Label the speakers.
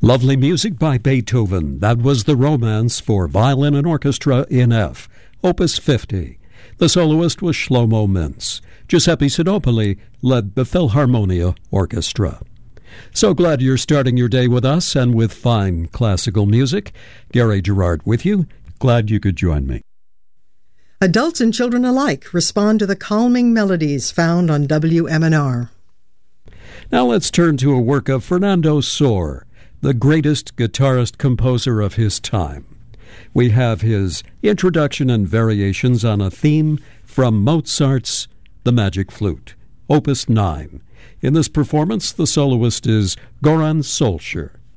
Speaker 1: Lovely music by Beethoven. That was the Romance for Violin and Orchestra in F, Opus 50. The soloist was Shlomo Mintz. Giuseppe Sinopoli led the Philharmonia Orchestra. So glad you're starting your day with us and with fine classical music. Gary Gerard with you. Glad you could join me.
Speaker 2: Adults and children alike respond to the calming melodies found on WMNR.
Speaker 1: Now let's turn to a work of Fernando Sor, the greatest guitarist-composer of his time. We have his introduction and variations on a theme from Mozart's The Magic Flute, Opus 9. In this performance, the soloist is Goran Solskjaer.